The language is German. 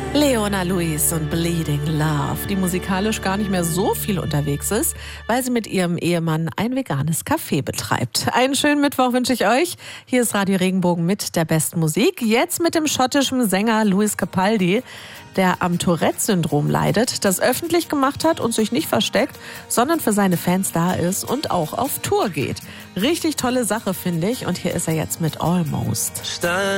Leona Lewis und Bleeding Love, die musikalisch gar nicht mehr so viel unterwegs ist, weil sie mit ihrem Ehemann ein veganes Café betreibt. Einen schönen Mittwoch wünsche ich euch. Hier ist Radio Regenbogen mit der besten Musik. Jetzt mit dem schottischen Sänger Lewis Capaldi, der am Tourette-Syndrom leidet, das öffentlich gemacht hat und sich nicht versteckt, sondern für seine Fans da ist und auch auf Tour geht. Richtig tolle Sache, finde ich. Und hier ist er jetzt mit Almost.